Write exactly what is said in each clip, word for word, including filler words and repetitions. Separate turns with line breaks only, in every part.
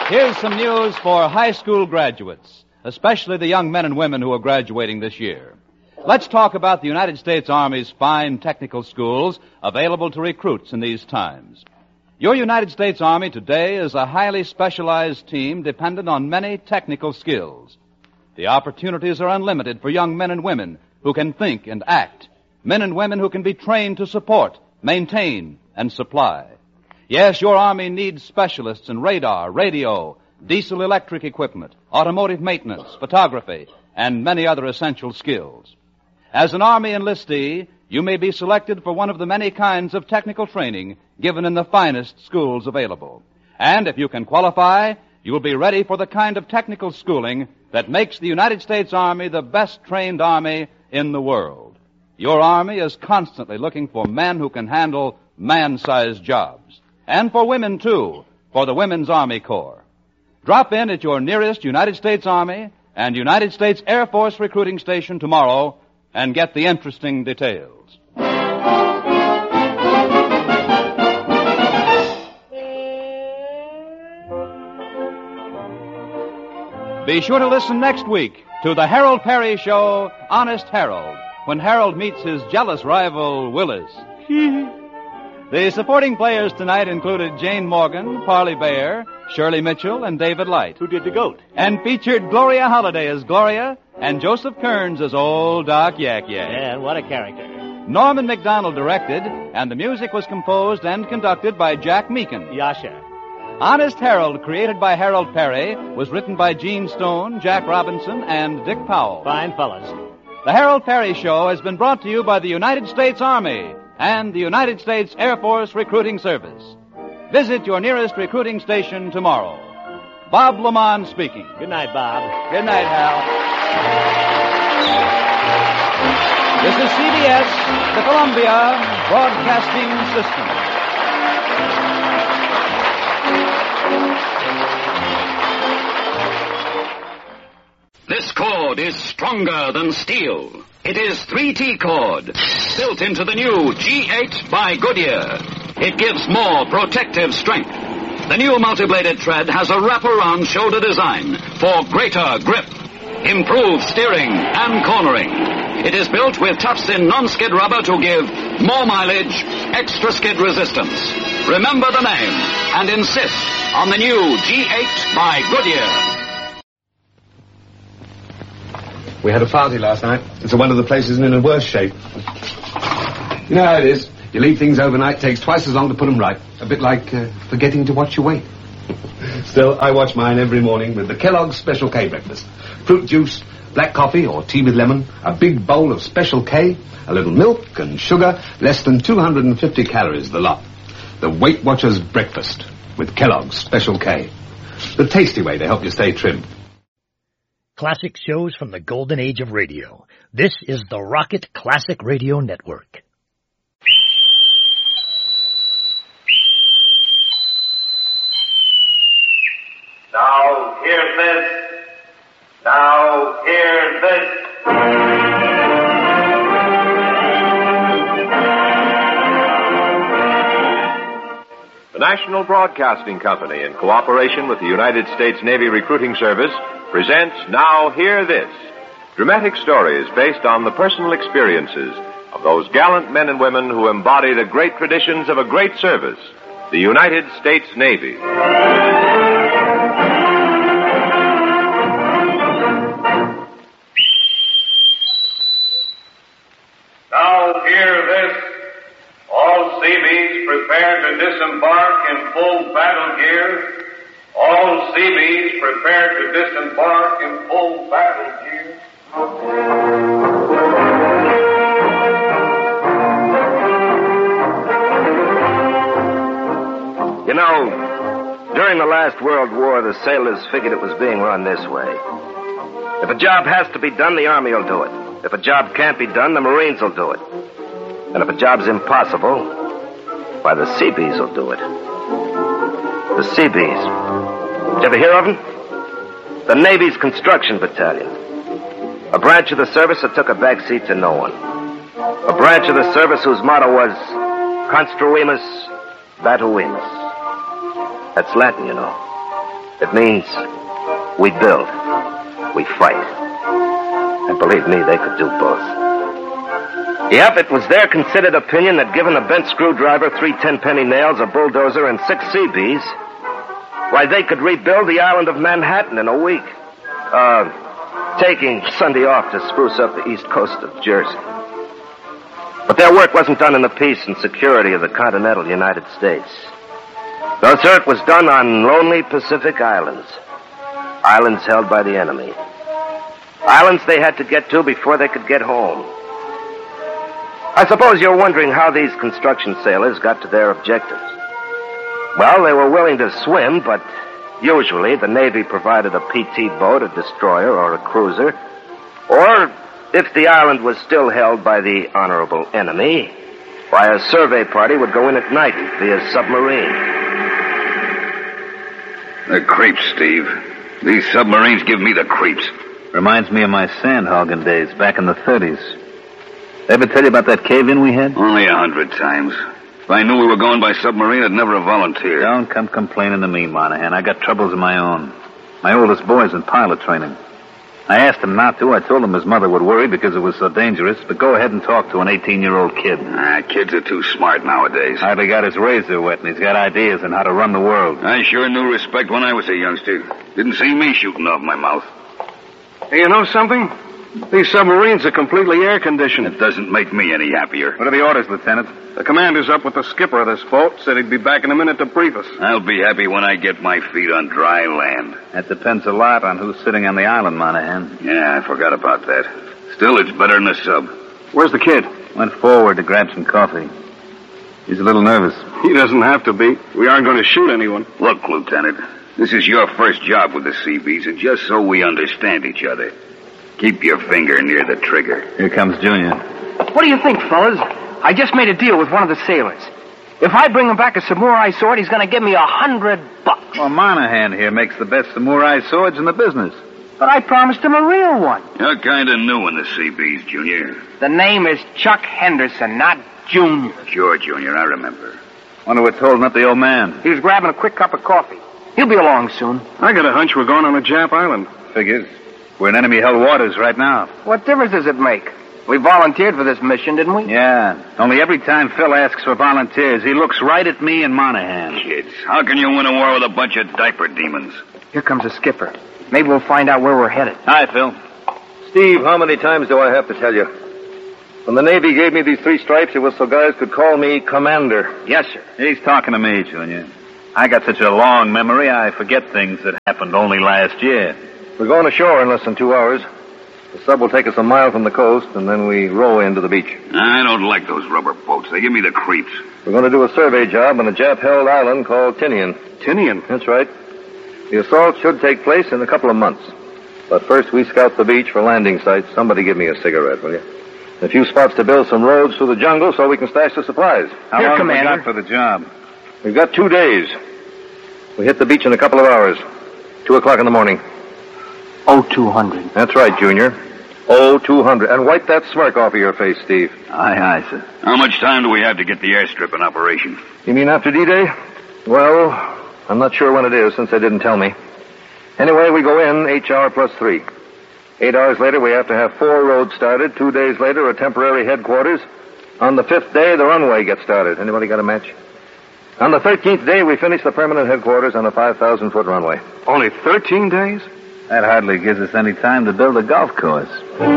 Here's some news for high school graduates, especially the young men and women who are graduating this year. Let's talk about the United States Army's fine technical schools available to recruits in these times. Your United States Army today is a highly specialized team dependent on many technical skills. The opportunities are unlimited for young men and women who can think and act, men and women who can be trained to support, maintain, and supply. Yes, your Army needs specialists in radar, radio, diesel-electric equipment, automotive maintenance, photography, and many other essential skills. As an Army enlistee, you may be selected for one of the many kinds of technical training given in the finest schools available. And if you can qualify, you will be ready for the kind of technical schooling that makes the United States Army the best trained Army in the world. Your Army is constantly looking for men who can handle man-sized jobs. And for women, too, for the Women's Army Corps. Drop in at your nearest United States Army and United States Air Force recruiting station tomorrow and get the interesting details. Be sure to listen next week to the Harold Perry Show, Honest Harold, when Harold meets his jealous rival, Willis. The supporting players tonight included Jane Morgan, Parley Bayer, Shirley Mitchell, and David Light.
Who did the goat?
And featured Gloria Holliday as Gloria and Joseph Kearns as Old Doc Yak Yak.
And what a character.
Norman McDonald directed, and the music was composed and conducted by Jack Meakin.
Yasha.
Honest Harold, created by Harold Perry, was written by Gene Stone, Jack Robinson, and Dick Powell.
Fine fellas.
The Harold Perry Show has been brought to you by the United States Army and the United States Air Force Recruiting Service. Visit your nearest recruiting station tomorrow. Bob Lamont speaking.
Good night, Bob.
Good night, Hal. This is C B S, the Columbia Broadcasting System.
This cord is stronger than steel. It is three T cord, built into the new G eight by Goodyear. It gives more protective strength. The new multi-bladed tread has a wraparound shoulder design for greater grip, improved steering and cornering. It is built with tough-in non-skid rubber to give more mileage, extra skid resistance. Remember the name and insist on the new G eight by Goodyear.
We had a party last night. It's a wonder the place isn't in a worse shape. You know how it is. You leave things overnight, takes twice as long to put them right. A bit like uh, forgetting to watch your weight. Still, I watch mine every morning with the Kellogg's Special K breakfast. Fruit juice, black coffee or tea with lemon, a big bowl of Special K, a little milk and sugar, less than two hundred fifty calories the lot. The Weight Watchers breakfast with Kellogg's Special K. The tasty way to help you stay trim.
Classic shows from the golden age of radio. This is the Rocket Classic Radio Network.
Now hear this. Now hear this. The National Broadcasting Company, in cooperation with the United States Navy Recruiting Service, presents Now Hear This, dramatic stories based on the personal experiences of those gallant men and women who embody the great traditions of a great service, the United States Navy. Now hear this. All Seabees prepare to disembark in full battle gear. All Seabees prepare to disembark in full battle gear.
You know, during the last World War, the sailors figured it was being run this way. If a job has to be done, the Army will do it. If a job can't be done, the Marines will do it. And if a job's impossible, why, the Seabees will do it. The Seabees. Did you ever hear of them? The Navy's Construction Battalion. A branch of the service that took a back seat to no one. A branch of the service whose motto was Construimus Batuimus. That's Latin, you know. It means we build, we fight. And believe me, they could do both. Yep, it was their considered opinion that given a bent screwdriver, three ten-penny nails, a bulldozer, and six Seabees, why, they could rebuild the island of Manhattan in a week. Uh, taking Sunday off to spruce up the east coast of Jersey. But their work wasn't done in the peace and security of the continental United States. No, sir, it was done on lonely Pacific islands. Islands held by the enemy. Islands they had to get to before they could get home. I suppose you're wondering how these construction sailors got to their objectives. Well, they were willing to swim, but usually the Navy provided a P T boat, a destroyer, or a cruiser. Or, if the island was still held by the honorable enemy, why, a survey party would go in at night via submarine.
The creeps, Steve. These submarines give me the creeps.
Reminds me of my sand-hogging days back in the thirties. Ever tell you about that cave-in we had?
Only a hundred times. If I knew we were going by submarine, I'd never have volunteered.
Don't come complaining to me, Monahan. I got troubles of my own. My oldest boy's in pilot training. I asked him not to. I told him his mother would worry because it was so dangerous, but go ahead and talk to an eighteen-year-old kid.
Ah, kids are too smart nowadays.
Hardly got his razor wet, and he's got ideas on how to run the world.
I sure knew respect when I was a youngster. Didn't see me shooting off my mouth.
Hey, you know something? These submarines are completely air-conditioned.
It doesn't make me any happier.
What are the orders, Lieutenant?
The commander's up with the skipper of this boat. Said he'd be back in a minute to brief us.
I'll be happy when I get my feet on dry land.
That depends a lot on who's sitting on the island, Monahan.
Yeah, I forgot about that. Still, it's better than a sub.
Where's the kid?
Went forward to grab some coffee. He's a little nervous.
He doesn't have to be. We aren't going to shoot anyone.
Look, Lieutenant, this is your first job with the Seabees, and just so we understand each other, keep your finger near the trigger.
Here comes Junior.
What do you think, fellas? I just made a deal with one of the sailors. If I bring him back a samurai sword, he's going to give me a hundred bucks.
Well, Monahan here makes the best samurai swords in the business.
But I promised him a real one.
You're kind of new in the Seabees, Junior.
The name is Chuck Henderson, not Junior.
Sure, Junior, I remember.
Wonder what's holding up the old man.
He was grabbing a quick cup of coffee. He'll be along soon.
I got a hunch we're going on a Jap island.
Figures. We're in enemy-held waters right now.
What difference does it make? We volunteered for this mission, didn't we?
Yeah. Only every time Phil asks for volunteers, he looks right at me and Monahan.
Kids, how can you win a war with a bunch of diaper demons?
Here comes the skipper. Maybe we'll find out where we're headed.
Hi, Phil.
Steve, how many times do I have to tell you? When the Navy gave me these three stripes, it was so guys could call me Commander.
Yes, sir. He's talking to me, Junior. I got such a long memory, I forget things that happened only last year.
We're going ashore in less than two hours. The sub will take us a mile from the coast, and then we row into the beach.
I don't like those rubber boats. They give me the creeps.
We're going to do a survey job on a Jap-held island called Tinian.
Tinian?
That's right. The assault should take place in a couple of months. But first, we scout the beach for landing sites. Somebody give me a cigarette, will you? A few spots to build some roads through the jungle so we can stash the supplies.
How
Here,
long
Commander.
have we got for the job?
We've got two days. We hit the beach in a couple of hours. Two o'clock in the morning.
Oh, two hundred.
That's right, Junior. Oh, two hundred. And wipe that smirk off of your face, Steve.
Aye, aye, sir.
How much time do we have to get the airstrip in operation?
You mean after D-Day? Well, I'm not sure when it is, since they didn't tell me. Anyway, we go in H hour plus three. Eight hours later, we have to have four roads started. Two days later, a temporary headquarters. On the fifth day, the runway gets started. Anybody got a match? On the thirteenth day, we finish the permanent headquarters on a five thousand foot runway.
Only thirteen days?
That hardly gives us any time to build a golf course.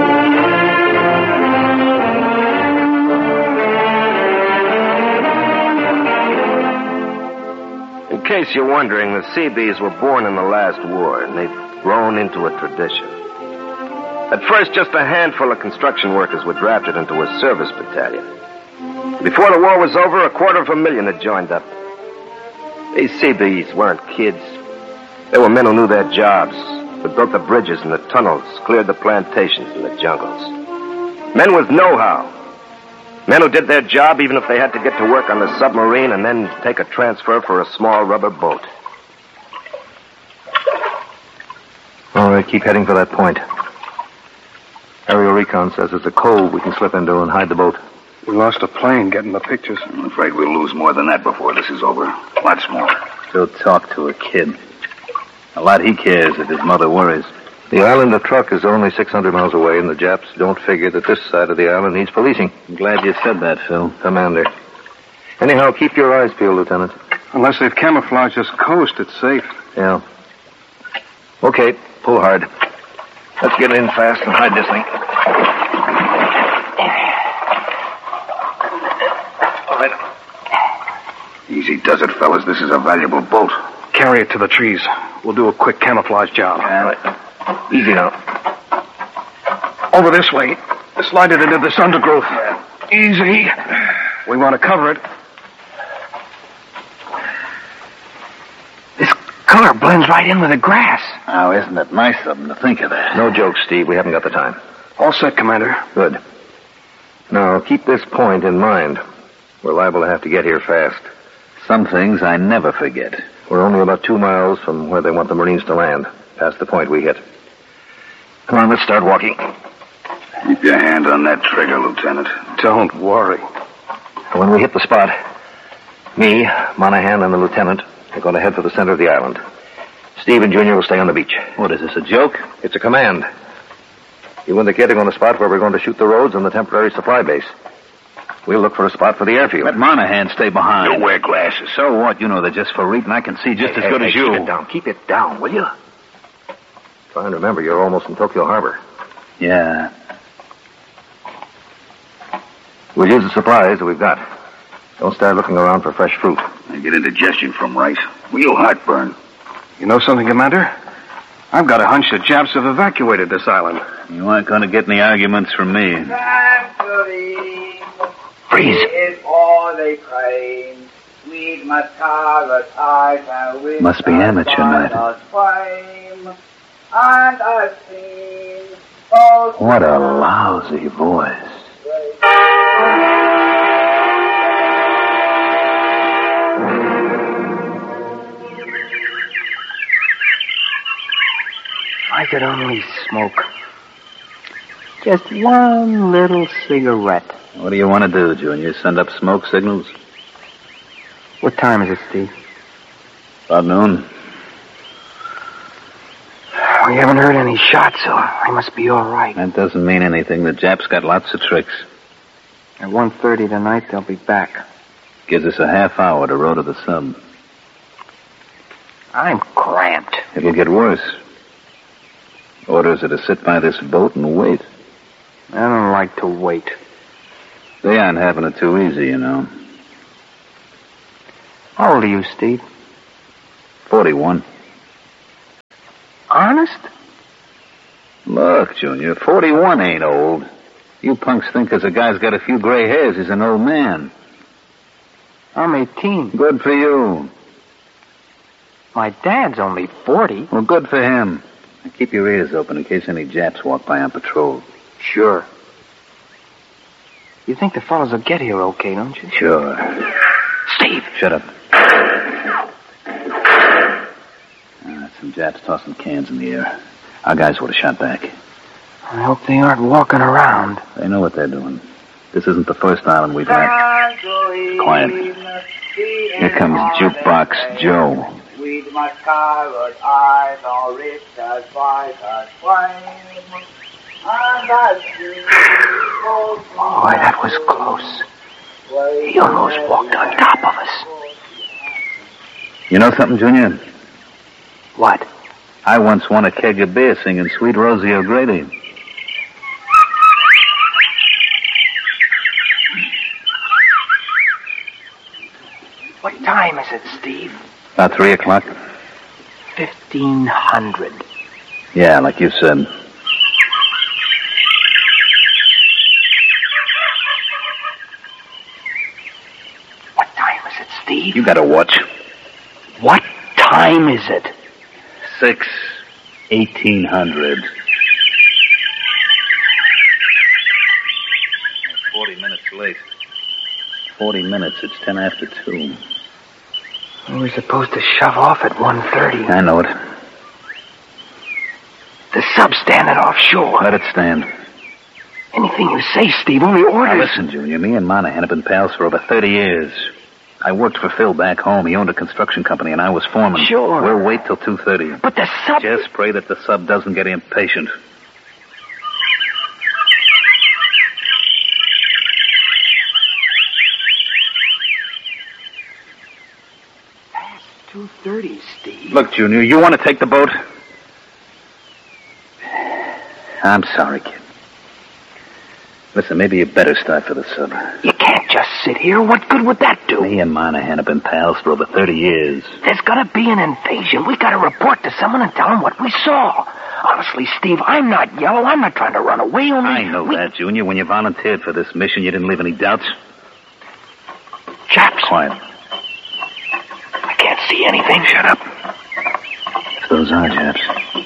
In case you're wondering, the Seabees were born in the last war, and they've grown into a tradition. At first, just a handful of construction workers were drafted into a service battalion. Before the war was over, a quarter of a million had joined up. These Seabees weren't kids. They were men who knew their jobs, who built the bridges and the tunnels, cleared the plantations and the jungles. Men with know-how. Men who did their job even if they had to get to work on the submarine and then take a transfer for a small rubber boat.
All right, keep heading for that point. Aerial recon says it's a cove we can slip into and hide the boat.
We lost a plane getting the pictures.
I'm afraid we'll lose more than that before this is over. Lots more.
Go talk to a kid. A lot he cares if his mother worries.
The island of Truk is only six hundred miles away, and the Japs don't figure that this side of the island needs policing.
I'm glad you said that, Phil.
Commander. Anyhow, keep your eyes peeled, Lieutenant.
Unless they've camouflaged this coast, it's safe.
Yeah. Okay, pull hard. Let's get in fast and hide this thing.
All right. Easy does it, fellas. This is a valuable boat.
Carry it to the trees. We'll do a quick camouflage job.
All right. Easy now.
Over this way. Slide it into this undergrowth. Easy. We want to cover it.
This color blends right in with the grass.
Oh, isn't it nice of them to think of that?
No jokes, Steve. We haven't got the time.
All set, Commander.
Good. Now, keep this point in mind. We're liable to have to get here fast.
Some things I never forget.
We're only about two miles from where they want the Marines to land, past the point we hit. Come on, let's start walking.
Keep your hand on that trigger, Lieutenant.
Don't worry.
When we hit the spot, me, Monahan, and the lieutenant are going to head for the center of the island. Steve and Junior will stay on the beach.
What, is this, a joke?
It's a command. You and the kid are going to spot where we're going to shoot the roads and the temporary supply base. We'll look for a spot for the airfield.
Let Monahan stay behind.
You wear glasses.
So what? You know they're just for reading. I can see just
hey,
as good
hey,
as
hey,
you.
Keep it down. Keep it down, will you? Try and remember, you're almost in Tokyo Harbor.
Yeah.
We'll use the supplies that we've got. Don't start looking around for fresh fruit.
I get indigestion from rice. Real heartburn.
You know something, Commander? I've got a hunch the Japs have evacuated this island.
You aren't going to get any arguments from me.
Freeze.
Must be amateur night. What a lousy voice.
I could only smoke just one little cigarette.
What do you want to do, Junior? Send up smoke signals?
What time is it, Steve?
About noon.
We haven't heard any shots, so I must be all right.
That doesn't mean anything. The Japs got lots of tricks.
At one thirty tonight, they'll be back.
Gives us a half hour to row to the sub.
I'm cramped.
It'll get worse. Orders are to sit by this boat and wait.
I don't like to wait.
They aren't having it too easy, you know.
How old are you, Steve?
Forty-one.
Honest?
Look, Junior, forty-one ain't old. You punks think because a guy's got a few gray hairs, he's an old man.
I'm eighteen.
Good for you.
My dad's only forty.
Well, good for him. Now keep your ears open in case any Japs walk by on patrol.
Sure. You think the fellas will get here okay, don't you?
Sure.
Steve!
Shut up. Ah, some Japs tossing cans in the air. Our guys would have shot back.
I hope they aren't walking around.
They know what they're doing. This isn't the first island we've left. Quiet. Here comes Jukebox Joe.
Boy, that was close. He almost walked on top of us.
You know something, Junior?
What?
I once won a keg of beer singing Sweet Rosie O'Grady.
What time is it, Steve?
About three o'clock.
Fifteen hundred.
Yeah, like you said.
What time is it, Steve?
You got a watch.
What time is it?
Six. Eighteen hundred. Forty minutes late. Forty minutes. It's ten after two.
We were supposed to shove off at one thirty.
I know it.
The sub's standing offshore.
Let it stand.
Anything you say, Steve, only orders.
Now listen, Junior. Me and Monahan have been pals for over thirty years. I worked for Phil back home. He owned a construction company, and I was foreman.
Sure.
We'll wait till two thirty.
But the sub...
Just pray that the sub doesn't get impatient.
Past two thirty, Steve.
Look, Junior, you want to take the boat? I'm sorry, kid. Listen, maybe you better start for the sub.
You can't just sit here. What good would that do?
Me and Monahan have been pals for over thirty years.
There's gotta be an invasion. We gotta report to someone and tell them what we saw. Honestly, Steve, I'm not yellow. I'm not trying to run away. Only
I know
we...
that, Junior. When you volunteered for this mission, you didn't leave any doubts.
Chaps.
Quiet.
I can't see anything.
Shut up. If those are Japs.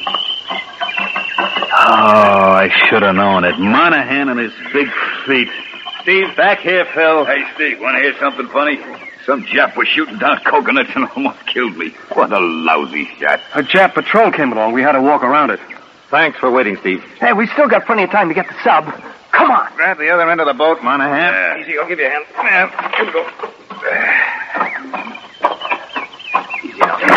Oh, I should have known it. Monahan and his big feet.
Steve, back here, Phil.
Hey, Steve, want to hear something funny? Some Jap was shooting down coconuts and almost killed me. What a lousy shot.
A Jap patrol came along. We had to walk around it.
Thanks for waiting, Steve.
Hey, we still got plenty of time to get the sub. Come on.
Grab the other end of the boat, Monahan.
Yeah.
Easy, I'll give you a hand. Yeah, here we go.
Easy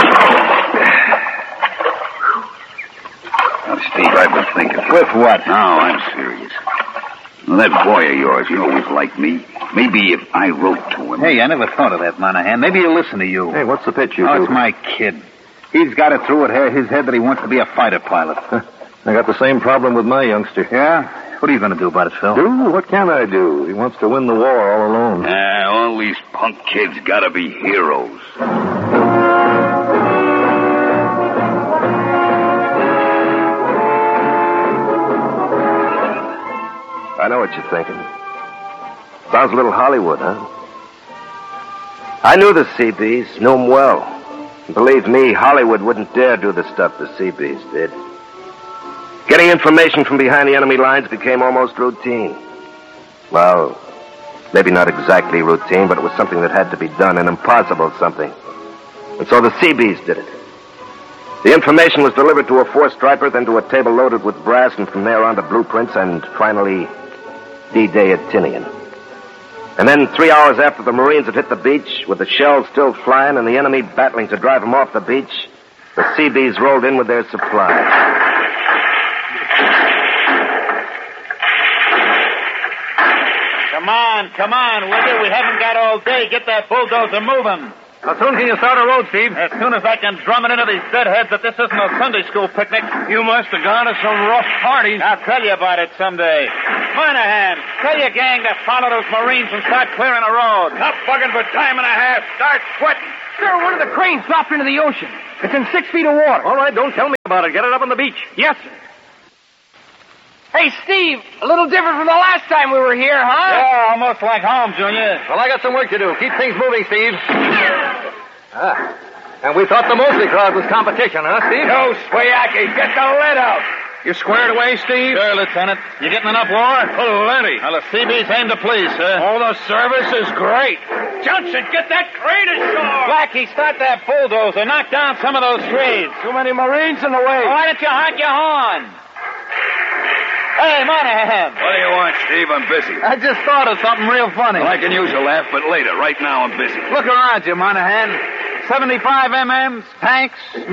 now, Steve, I've been thinking.
With what?
No, I'm serious. Well, that boy of yours, you always liked me. Maybe if I wrote to him.
Hey, I never thought of that, Monahan. Maybe he'll listen to you.
Hey, what's the pitch, you
Oh,
two?
it's my kid. He's got it through at his head that he wants to be a fighter pilot.
I got the same problem with my youngster.
Yeah? What are you going to do about it, Phil?
Do? What can I do? He wants to win the war all alone.
Ah, all these punk kids gotta be heroes.
I know what you're thinking. Sounds a little Hollywood, huh? I knew the Seabees, knew them well. And believe me, Hollywood wouldn't dare do the stuff the Seabees did. Getting information from behind the enemy lines became almost routine. Well, maybe not exactly routine, but it was something that had to be done, an impossible something. And so the Seabees did it. The information was delivered to a four-striper, then to a table loaded with brass, and from there on to blueprints, and finally, D-Day at Tinian. And then, three hours after the Marines had hit the beach, with the shells still flying and the enemy battling to drive them off the beach, the Seabees rolled in with their supplies.
Come on, come on, will you? We haven't got all day. Get that bulldozer moving.
How soon can you start a road, Steve?
As soon as I can drum it into these deadheads that this isn't a Sunday school picnic. You must have gone to some rough parties. I'll tell you about it someday. Monahan, tell your gang to follow those Marines and start clearing the road. Stop bugging for time and a half. Start sweating.
Sir, one of the cranes dropped into the ocean. It's in six feet of water.
All right, don't tell me about it. Get it up on the beach.
Yes, sir. Hey, Steve, a little different from the last time we were here, huh?
Yeah, almost like home, Junior.
Well, I got some work to do. Keep things moving, Steve. Ah. And we thought the Mosley crowd was competition, huh, Steve?
No, Swayaki, get the lead out. You squared away, Steve? Sure, Lieutenant. You getting enough war? Plenty. Well, the Seabees aim to please, sir. Oh, the service is great. Johnson, get that crane ashore. Blackie, start that bulldozer. Knock down some of those trees. Too many Marines in the way. Why don't you honk your horn? Hey, Monahan.
What do you want, Steve? I'm busy.
I just thought of something real funny.
Well, I can use a laugh, but later. Right now, I'm busy.
Look around you, Monahan. seventy-five M Ms, tanks,